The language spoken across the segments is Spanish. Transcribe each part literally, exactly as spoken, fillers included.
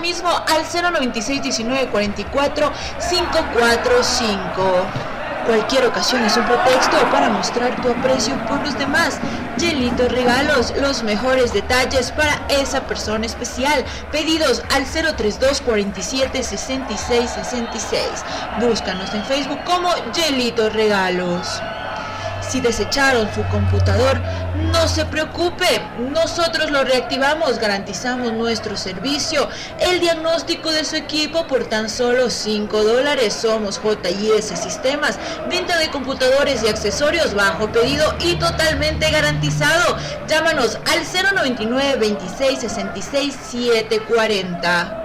mismo al cero noventa y seis diecinueve cuarenta y cuatro cinco cuatro cinco. Cualquier ocasión es un pretexto para mostrar tu aprecio por los demás. Hielito Regalos, los mejores detalles para esa persona especial. Pedidos al cero treinta y dos cuarenta y siete sesenta y seis sesenta y seis. Búscanos en Facebook como Hielito Regalos. Si desecharon su computador, no se preocupe, nosotros lo reactivamos, garantizamos nuestro servicio, el diagnóstico de su equipo por tan solo cinco dólares. Somos J I S Sistemas, venta de computadores y accesorios bajo pedido y totalmente garantizado. Llámanos al cero noventa y nueve veintiséis sesenta y seis setecientos cuarenta.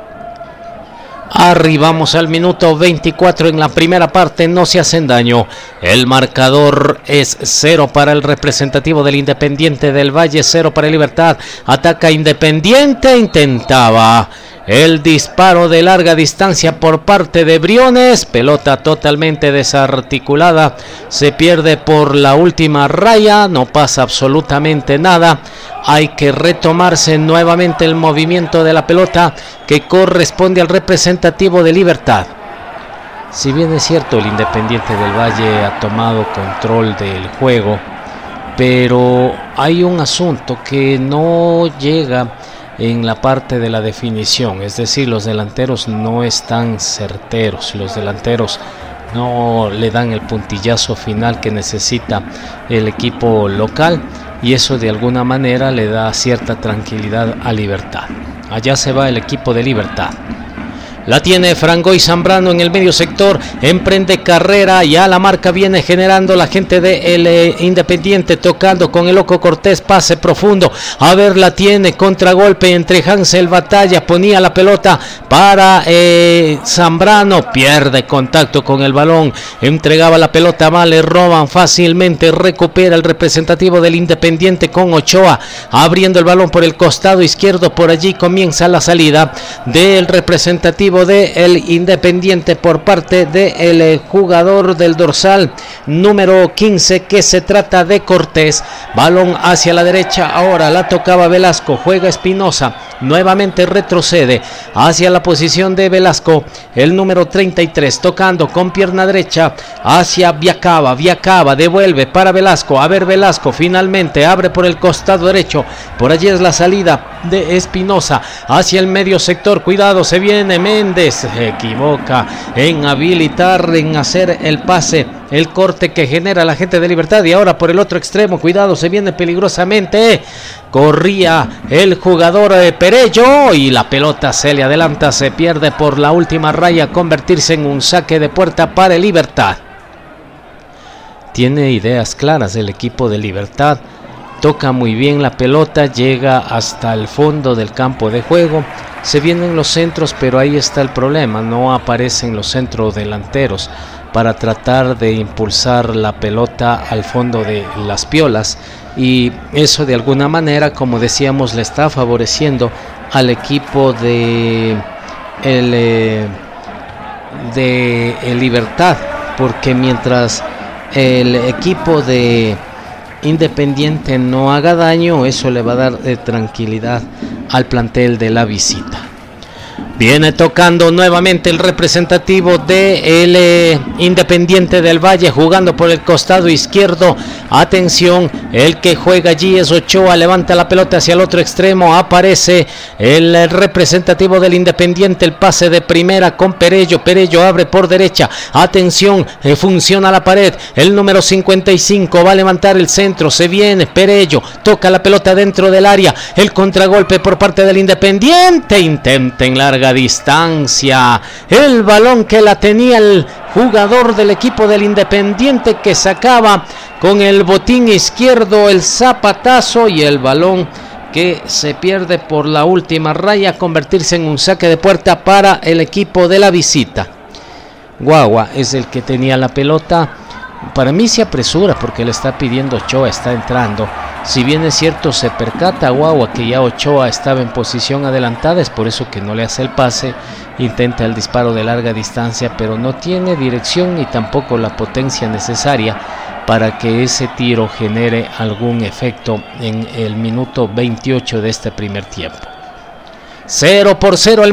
Arribamos al minuto veinticuatro en la primera parte, no se hacen daño. El marcador es cero para el representativo del Independiente del Valle, cero para el Libertad. Ataca Independiente, intentaba el disparo de larga distancia por parte de Briones, pelota totalmente desarticulada, se pierde por la última raya, no pasa absolutamente nada. Hay que retomarse nuevamente el movimiento de la pelota que corresponde al representativo de Libertad. Si bien es cierto, el Independiente del Valle ha tomado control del juego, pero hay un asunto que no llega en la parte de la definición, es decir, los delanteros no están certeros, los delanteros no le dan el puntillazo final que necesita el equipo local, y eso de alguna manera le da cierta tranquilidad a Libertad. Allá se va el equipo de Libertad. La tiene Frangoy Zambrano en el medio sector, emprende carrera, ya la marca viene generando la gente del de Independiente, tocando con el Loco Cortés, pase profundo, a ver, la tiene, contragolpe entre Hansel Batalla, ponía la pelota para eh, Zambrano, pierde contacto con el balón, entregaba la pelota mal, le roban fácilmente, recupera el representativo del Independiente con Ochoa, abriendo el balón por el costado izquierdo, por allí comienza la salida del representativo de el Independiente por parte del de jugador del dorsal número quince, que se trata de Cortés. Balón hacia la derecha, ahora la tocaba Velasco, juega Espinosa, nuevamente retrocede hacia la posición de Velasco, el número treinta y tres, tocando con pierna derecha hacia Viacaba, Viacaba devuelve para Velasco, a ver, Velasco finalmente abre por el costado derecho, por allí es la salida de Espinosa hacia el medio sector, cuidado, se viene Méndez, se equivoca en habilitar, en hacer el pase, el corte que genera la gente de Libertad, y ahora por el otro extremo, cuidado, se viene peligrosamente, corría el jugador de Perello y la pelota se le adelanta, se pierde por la última raya, convertirse en un saque de puerta para el Libertad. Tiene ideas claras el equipo de Libertad, toca muy bien la pelota, llega hasta el fondo del campo de juego, se vienen los centros, pero ahí está el problema, no aparecen los centros delanteros para tratar de impulsar la pelota al fondo de las piolas, y eso de alguna manera, como decíamos, le está favoreciendo al equipo de el, eh, de el Libertad, porque mientras el equipo de Independiente no haga daño, eso le va a dar eh, tranquilidad al plantel de la visita. Viene tocando nuevamente el representativo de el eh, Independiente del Valle, jugando por el costado izquierdo. Atención, el que juega allí es Ochoa, levanta la pelota hacia el otro extremo, aparece el, el representativo del Independiente, el pase de primera con Perello, Perello abre por derecha, atención, eh, funciona la pared, el número cincuenta y cinco va a levantar el centro, se viene Perello, toca la pelota dentro del área, el contragolpe por parte del Independiente, intenta en larga distancia, el balón que la tenía el jugador del equipo del Independiente, que sacaba con el botín izquierdo el zapatazo, y el balón que se pierde por la última raya, convertirse en un saque de puerta para el equipo de la visita. Guagua es el que tenía la pelota. Para mí se apresura porque le está pidiendo Ochoa, está entrando. Si bien es cierto, se percata Guagua que ya Ochoa estaba en posición adelantada, es por eso que no le hace el pase, intenta el disparo de larga distancia, pero no tiene dirección ni tampoco la potencia necesaria para que ese tiro genere algún efecto en el minuto veintiocho de este primer tiempo. Cero por cero el